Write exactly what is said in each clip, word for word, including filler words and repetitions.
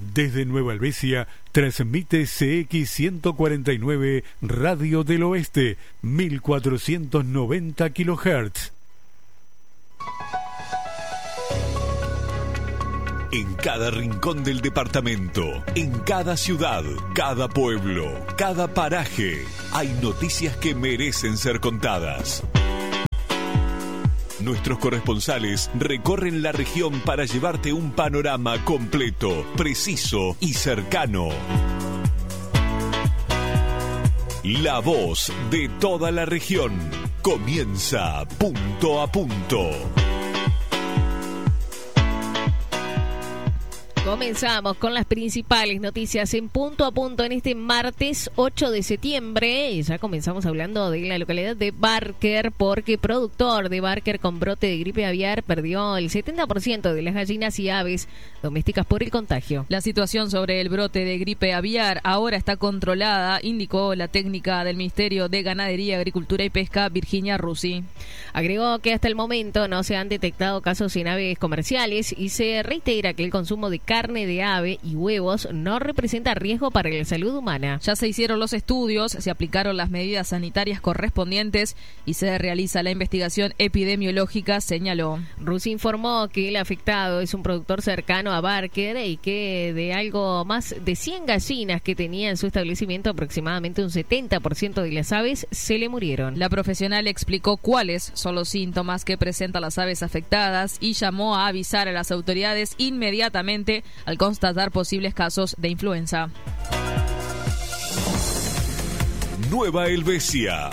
Desde Nueva Helvecia, transmite C X ciento cuarenta y nueve Radio del Oeste, mil cuatrocientos noventa kilohertz. En cada rincón del departamento, en cada ciudad, cada pueblo, cada paraje, hay noticias que merecen ser contadas. Nuestros corresponsales recorren la región para llevarte un panorama completo, preciso y cercano. La voz de toda la región comienza punto a punto. Comenzamos con las principales noticias en punto a punto en este martes ocho de septiembre. Y ya comenzamos hablando de la localidad de Barker, porque productor de Barker con brote de gripe aviar perdió el setenta por ciento de las gallinas y aves domésticas por el contagio. La situación sobre el brote de gripe aviar ahora está controlada, indicó la técnica del Ministerio de Ganadería, Agricultura y Pesca, Virginia Rusi. Agregó que hasta el momento no se han detectado casos en aves comerciales y se reitera que el consumo de carne de ave y huevos no representa riesgo para la salud humana. Ya se hicieron los estudios, se aplicaron las medidas sanitarias correspondientes y se realiza la investigación epidemiológica, señaló. Rusi informó que el afectado es un productor cercano a Barker y que de algo más de cien gallinas que tenía en su establecimiento, aproximadamente un setenta por ciento de las aves se le murieron. La profesional explicó cuáles son los síntomas que presentan las aves afectadas y llamó a avisar a las autoridades inmediatamente al constatar posibles casos de influenza. Nueva Helvecia.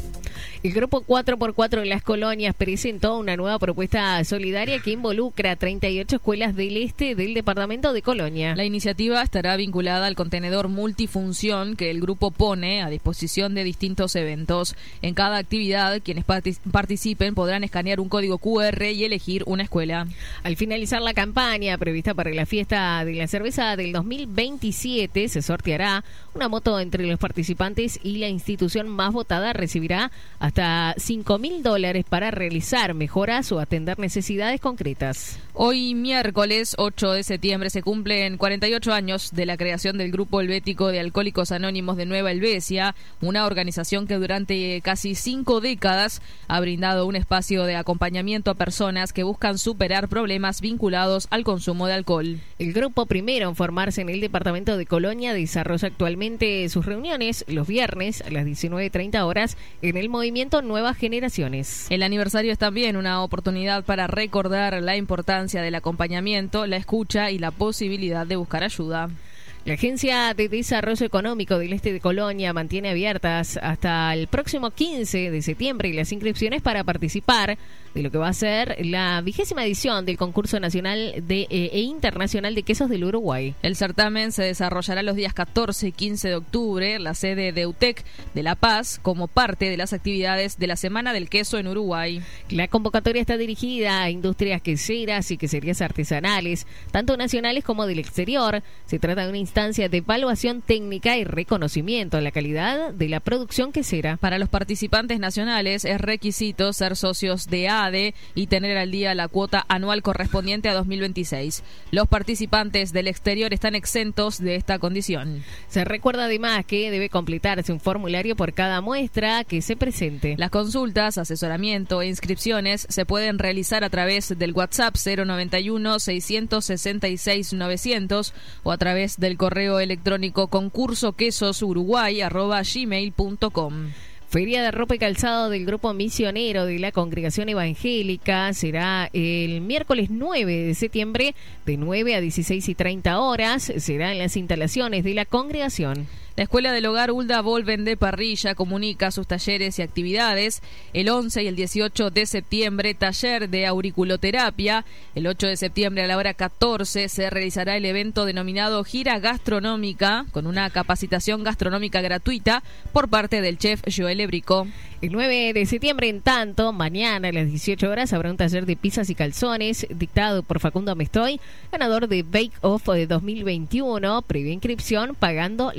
El grupo cuatro por cuatro de las colonias presentó una nueva propuesta solidaria que involucra treinta y ocho escuelas del este del departamento de Colonia. La iniciativa estará vinculada al contenedor multifunción que el grupo pone a disposición de distintos eventos. En cada actividad, quienes partic- participen podrán escanear un código cu erre y elegir una escuela. Al finalizar la campaña prevista para la fiesta de la cerveza del dos mil veintisiete, se sorteará una moto entre los participantes y la institución más votada recibirá hasta cinco mil dólares para realizar mejoras o atender necesidades concretas. Hoy, miércoles ocho de septiembre, se cumplen cuarenta y ocho años de la creación del Grupo Helvético de Alcohólicos Anónimos de Nueva Helvecia, una organización que durante casi cinco décadas ha brindado un espacio de acompañamiento a personas que buscan superar problemas vinculados al consumo de alcohol. El grupo, primero en formarse en el departamento de Colonia, desarrolla actualmente sus reuniones los viernes a las diecinueve treinta horas en el movimiento Nuevas Generaciones. El aniversario es también una oportunidad para recordar la importancia del acompañamiento, la escucha y la posibilidad de buscar ayuda. La Agencia de Desarrollo Económico del Este de Colonia mantiene abiertas hasta el próximo quince de septiembre las inscripciones para participar de lo que va a ser la vigésima edición del concurso nacional de, eh, e internacional de quesos del Uruguay. El certamen se desarrollará los días catorce y quince de octubre en la sede de UTEC de La Paz como parte de las actividades de la Semana del Queso en Uruguay. La convocatoria está dirigida a industrias queseras y queserías artesanales, tanto nacionales como del exterior. Se trata de una instancia de evaluación técnica y reconocimiento a la calidad de la producción quesera. Para los participantes nacionales es requisito ser socios de A D E y tener al día la cuota anual correspondiente a dos mil veintiséis. Los participantes del exterior están exentos de esta condición. Se recuerda además que debe completarse un formulario por cada muestra que se presente. Las consultas, asesoramiento e inscripciones se pueden realizar a través del WhatsApp cero noventa y uno, seiscientos sesenta y seis, novecientos o a través del correo electrónico concurso quesos uruguay arroba gmail punto com. Feria de ropa y calzado del Grupo Misionero de la Congregación Evangélica será el miércoles nueve de septiembre de nueve a dieciséis y treinta horas. Será en las instalaciones de la congregación. La Escuela del Hogar Hulda Volven de Parrilla comunica sus talleres y actividades. El once y el dieciocho de septiembre, taller de auriculoterapia. El ocho de septiembre a la hora catorce se realizará el evento denominado Gira Gastronómica, con una capacitación gastronómica gratuita por parte del chef Joel Ebrico. El nueve de septiembre, en tanto, mañana a las dieciocho horas habrá un taller de pizzas y calzones dictado por Facundo Mestoy, ganador de Bake Off de dos mil veintiuno, previa inscripción pagando la mitad.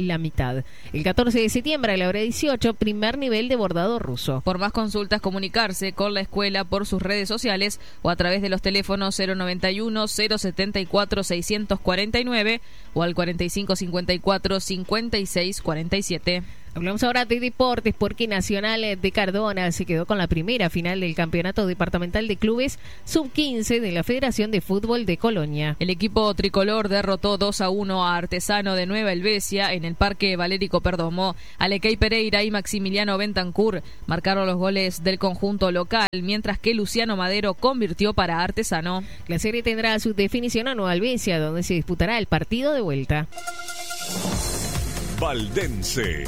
localidad. El catorce de septiembre a la hora dieciocho, primer nivel de bordado ruso. Por más consultas, comunicarse con la escuela por sus redes sociales o a través de los teléfonos cero noventa y uno, cero setenta y cuatro, seiscientos cuarenta y nueve o al cuarenta y cinco cincuenta y cuatro, cincuenta y seis cuarenta y siete. Hablamos ahora de deportes porque Nacional de Cardona se quedó con la primera final del Campeonato Departamental de Clubes sub quince de la Federación de Fútbol de Colonia. El equipo tricolor derrotó dos a uno a Artesano de Nueva Helvecia en el Parque Valérico Perdomo. Alequei Pereira y Maximiliano Bentancur marcaron los goles del conjunto local, mientras que Luciano Madero convirtió para Artesano. La serie tendrá su definición a Nueva Helvecia, donde se disputará el partido de vuelta. Valdense.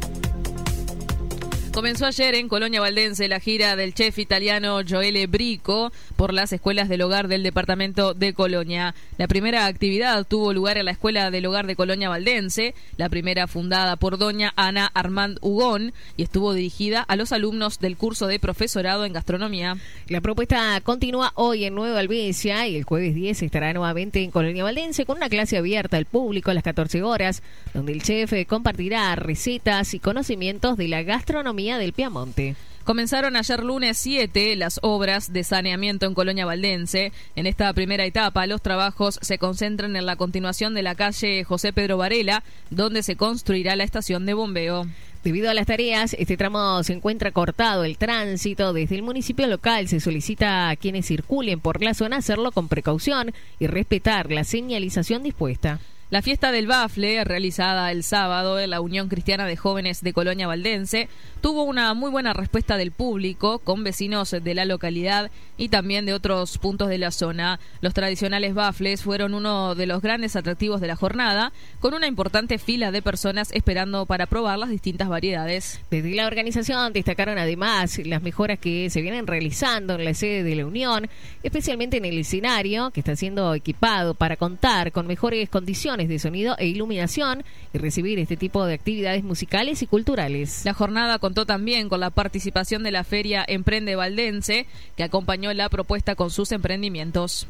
Comenzó ayer en Colonia Valdense la gira del chef italiano Joele Brico por las escuelas del hogar del departamento de Colonia. La primera actividad tuvo lugar en la Escuela del Hogar de Colonia Valdense, la primera fundada por doña Ana Armand Hugón y estuvo dirigida a los alumnos del curso de profesorado en gastronomía. La propuesta continúa hoy en Nueva Helvecia y el jueves diez estará nuevamente en Colonia Valdense con una clase abierta al público a las catorce horas, donde el chef compartirá recetas y conocimientos de la gastronomía del Piamonte. Comenzaron ayer lunes siete las obras de saneamiento en Colonia Valdense. En esta primera etapa, los trabajos se concentran en la continuación de la calle José Pedro Varela, donde se construirá la estación de bombeo. Debido a las tareas, este tramo se encuentra cortado el tránsito. Desde el municipio local se solicita a quienes circulen por la zona hacerlo con precaución y respetar la señalización dispuesta. La fiesta del bafle, realizada el sábado en la Unión Cristiana de Jóvenes de Colonia Valdense, tuvo una muy buena respuesta del público, con vecinos de la localidad y también de otros puntos de la zona. Los tradicionales bafles fueron uno de los grandes atractivos de la jornada, con una importante fila de personas esperando para probar las distintas variedades. Desde la organización destacaron además las mejoras que se vienen realizando en la sede de la Unión, especialmente en el escenario, que está siendo equipado para contar con mejores condiciones de sonido e iluminación y recibir este tipo de actividades musicales y culturales. La jornada contó también con la participación de la Feria Emprende Valdense, que acompañó la propuesta con sus emprendimientos.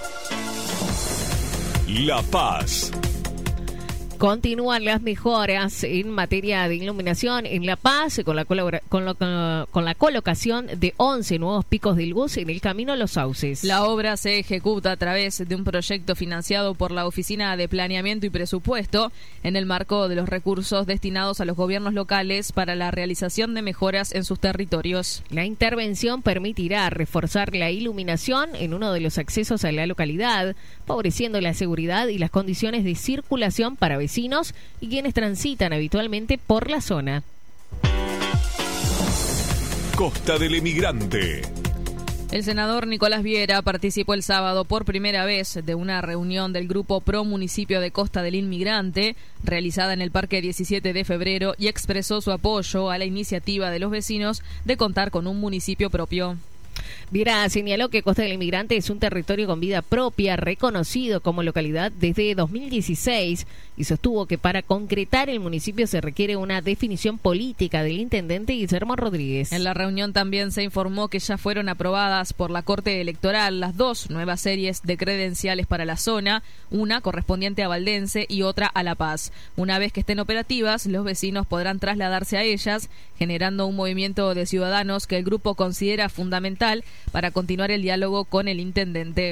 La Paz. Continúan las mejoras en materia de iluminación en La Paz con la, colabora- con, lo- con la colocación de once nuevos picos de luz en el camino a Los Sauces. La obra se ejecuta a través de un proyecto financiado por la Oficina de Planeamiento y Presupuesto en el marco de los recursos destinados a los gobiernos locales para la realización de mejoras en sus territorios. La intervención permitirá reforzar la iluminación en uno de los accesos a la localidad, favoreciendo la seguridad y las condiciones de circulación para vecinos y quienes transitan habitualmente por la zona. Costa del Emigrante. El senador Nicolás Viera participó el sábado por primera vez de una reunión del Grupo Pro Municipio de Costa del Inmigrante, realizada en el Parque diecisiete de febrero, y expresó su apoyo a la iniciativa de los vecinos de contar con un municipio propio. Viera señaló que Costa del Inmigrante es un territorio con vida propia, reconocido como localidad desde dos mil dieciséis, y sostuvo que para concretar el municipio se requiere una definición política del intendente Guillermo Rodríguez. En la reunión también se informó que ya fueron aprobadas por la Corte Electoral las dos nuevas series de credenciales para la zona, una correspondiente a Valdense y otra a La Paz. Una vez que estén operativas, los vecinos podrán trasladarse a ellas, generando un movimiento de ciudadanos que el grupo considera fundamental para continuar el diálogo con el intendente.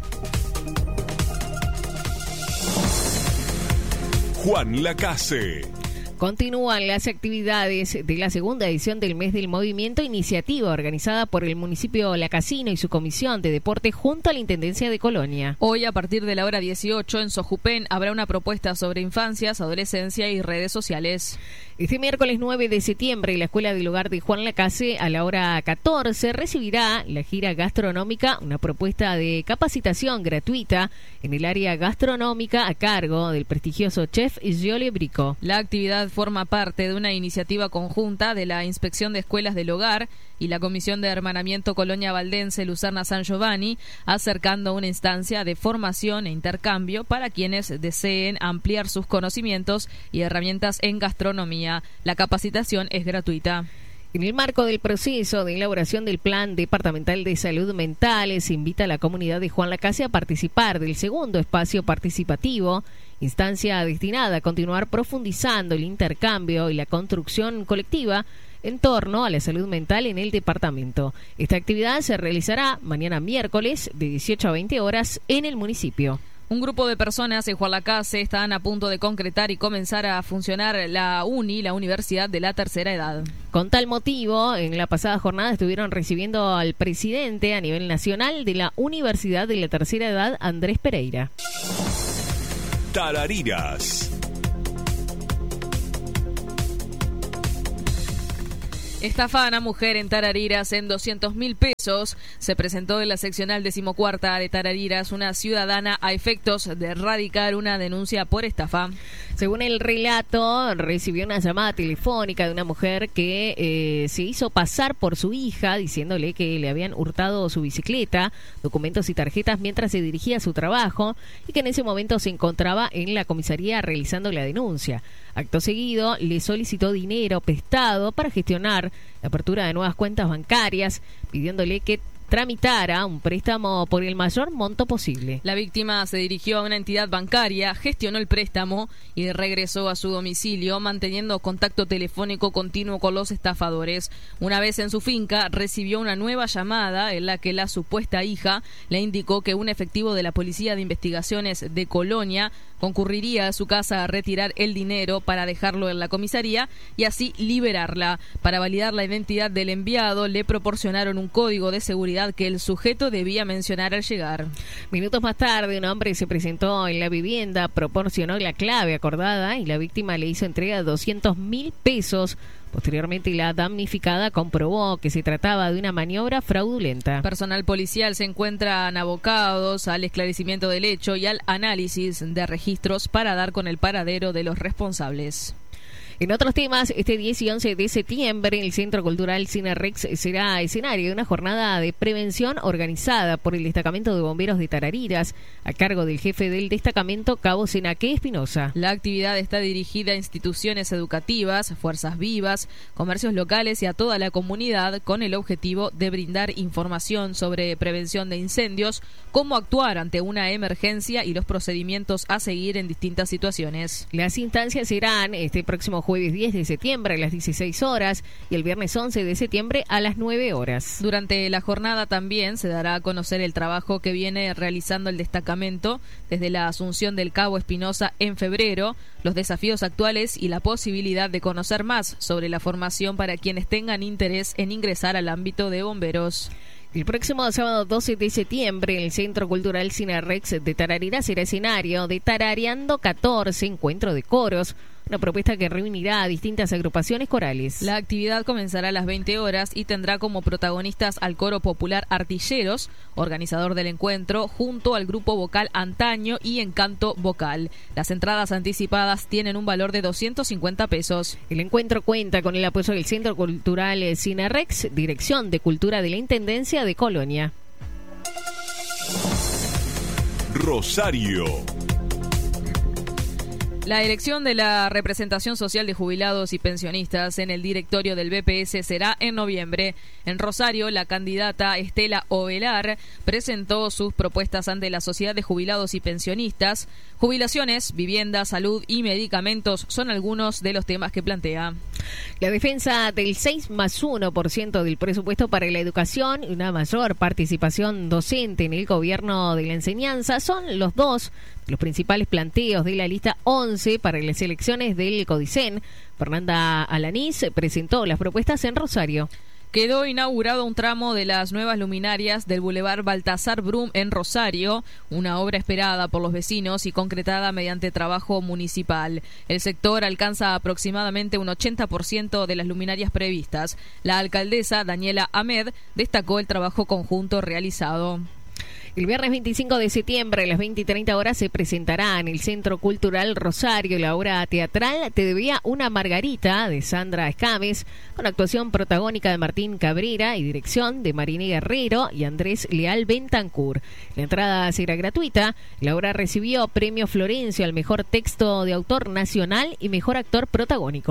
Juan Lacase. Continúan las actividades de la segunda edición del Mes del Movimiento, iniciativa organizada por el municipio Lacasino y su comisión de deporte junto a la Intendencia de Colonia. Hoy, a partir de la hora dieciocho, en Sojupén habrá una propuesta sobre infancias, adolescencia y redes sociales. Este miércoles nueve de septiembre, la Escuela del Hogar de Juan Lacase, a la hora catorce, recibirá la gira gastronómica, una propuesta de capacitación gratuita en el área gastronómica a cargo del prestigioso chef Joele Brico. La actividad forma parte de una iniciativa conjunta de la Inspección de Escuelas del Hogar y la Comisión de Hermanamiento Colonia Valdense Lucerna San Giovanni, acercando una instancia de formación e intercambio para quienes deseen ampliar sus conocimientos y herramientas en gastronomía. La capacitación es gratuita. En el marco del proceso de elaboración del Plan Departamental de Salud Mental, se invita a la comunidad de Juan Lacase a participar del segundo espacio participativo, instancia destinada a continuar profundizando el intercambio y la construcción colectiva en torno a la salud mental en el departamento. Esta actividad se realizará mañana miércoles de dieciocho a veinte horas en el municipio. Un grupo de personas en Juan Lacase están a punto de concretar y comenzar a funcionar la UNI, la Universidad de la Tercera Edad. Con tal motivo, en la pasada jornada estuvieron recibiendo al presidente a nivel nacional de la Universidad de la Tercera Edad, Andrés Pereira. Tarariras. Estafan a mujer en Tarariras en doscientos mil pesos. Se presentó en la seccional decimocuarta de Tarariras una ciudadana a efectos de erradicar una denuncia por estafa. Según el relato, recibió una llamada telefónica de una mujer que eh, se hizo pasar por su hija, diciéndole que le habían hurtado su bicicleta, documentos y tarjetas mientras se dirigía a su trabajo y que en ese momento se encontraba en la comisaría realizando la denuncia. Acto seguido, le solicitó dinero prestado para gestionar la apertura de nuevas cuentas bancarias, pidiéndole que tramitara un préstamo por el mayor monto posible. La víctima se dirigió a una entidad bancaria, gestionó el préstamo y regresó a su domicilio, manteniendo contacto telefónico continuo con los estafadores. Una vez en su finca, recibió una nueva llamada en la que la supuesta hija le indicó que un efectivo de la Policía de Investigaciones de Colonia concurriría a su casa a retirar el dinero para dejarlo en la comisaría y así liberarla. Para validar la identidad del enviado, le proporcionaron un código de seguridad que el sujeto debía mencionar al llegar. Minutos más tarde, un hombre se presentó en la vivienda, proporcionó la clave acordada y la víctima le hizo entrega de doscientos mil pesos. Posteriormente, la damnificada comprobó que se trataba de una maniobra fraudulenta. Personal policial se encuentran abocados al esclarecimiento del hecho y al análisis de registros para dar con el paradero de los responsables. En otros temas, este diez y once de septiembre, el Centro Cultural Cinerex será escenario de una jornada de prevención organizada por el Destacamento de Bomberos de Tarariras, a cargo del jefe del destacamento, Cabo Senaque Espinosa. La actividad está dirigida a instituciones educativas, fuerzas vivas, comercios locales y a toda la comunidad, con el objetivo de brindar información sobre prevención de incendios, cómo actuar ante una emergencia y los procedimientos a seguir en distintas situaciones. Las instancias serán este próximo jueves diez de septiembre a las dieciséis horas y el viernes once de septiembre a las nueve horas. Durante la jornada también se dará a conocer el trabajo que viene realizando el destacamento desde la asunción del Cabo Espinosa en febrero, los desafíos actuales y la posibilidad de conocer más sobre la formación para quienes tengan interés en ingresar al ámbito de bomberos. El próximo sábado doce de septiembre, el Centro Cultural Cinerex de Tarariras será escenario de Tarareando catorce, encuentro de coros, una propuesta que reunirá a distintas agrupaciones corales. La actividad comenzará a las veinte horas y tendrá como protagonistas al Coro Popular Artilleros, organizador del encuentro, junto al grupo vocal Antaño y Encanto Vocal. Las entradas anticipadas tienen un valor de doscientos cincuenta pesos. El encuentro cuenta con el apoyo del Centro Cultural Cinerex, Dirección de Cultura de la Intendencia de Colonia. Rosario. La elección de la representación social de jubilados y pensionistas en el directorio del B P S será en noviembre. En Rosario, la candidata Estela Ovelar presentó sus propuestas ante la Sociedad de Jubilados y Pensionistas. Jubilaciones, vivienda, salud y medicamentos son algunos de los temas que plantea. La defensa del seis más uno por ciento del presupuesto para la educación y una mayor participación docente en el gobierno de la enseñanza son los dos los principales planteos de la lista once para las elecciones del Codicen. Fernanda Alanís presentó las propuestas en Rosario. Quedó inaugurado un tramo de las nuevas luminarias del Boulevard Baltasar Brum en Rosario, una obra esperada por los vecinos y concretada mediante trabajo municipal. El sector alcanza aproximadamente un ochenta por ciento de las luminarias previstas. La alcaldesa Daniela Ahmed destacó el trabajo conjunto realizado. El viernes veinticinco de septiembre a las veinte y treinta horas se presentará en el Centro Cultural Rosario la obra teatral Te debía una Margarita de Sandra Escames, con actuación protagónica de Martín Cabrera y dirección de Marine Guerrero y Andrés Leal Bentancur. La entrada será gratuita. La obra recibió premio Florencio al mejor texto de autor nacional y mejor actor protagónico.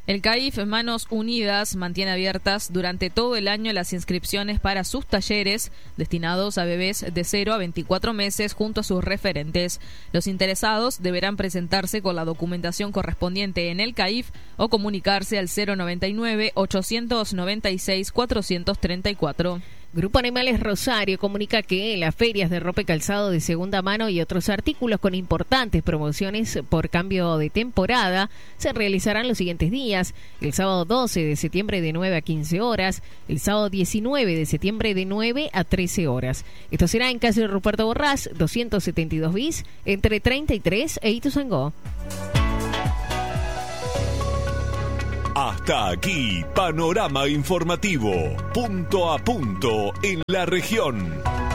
El CAIF Manos Unidas mantiene abiertas durante todo el año las inscripciones para sus talleres destinados a bebés de cero a veinticuatro meses junto a sus referentes. Los interesados deberán presentarse con la documentación correspondiente en el CAIF o comunicarse al cero noventa y nueve, ochocientos noventa y seis, cuatrocientos treinta y cuatro. Grupo Animales Rosario comunica que las ferias de ropa y calzado de segunda mano y otros artículos con importantes promociones por cambio de temporada se realizarán los siguientes días: el sábado doce de septiembre de nueve a quince horas, el sábado diecinueve de septiembre de nueve a trece horas. Esto será en calle Ruperto Borrás, doscientos setenta y dos bis, entre treinta y tres e Ituzaingó. Hasta aquí, panorama informativo, punto a punto en la región.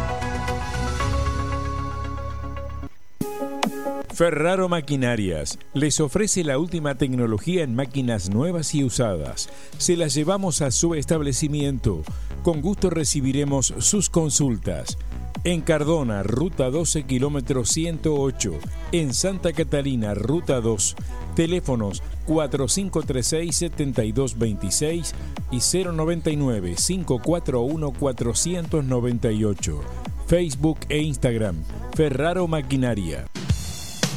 Ferraro Maquinarias les ofrece la última tecnología en máquinas nuevas y usadas. Se las llevamos a su establecimiento. Con gusto recibiremos sus consultas. En Cardona, Ruta doce, kilómetro ciento ocho. En Santa Catalina, Ruta dos. Teléfonos cuatro cinco tres seis, siete dos dos seis y cero noventa y nueve, cinco cuatro uno, cuatro nueve ocho. Facebook e Instagram, Ferraro Maquinaria.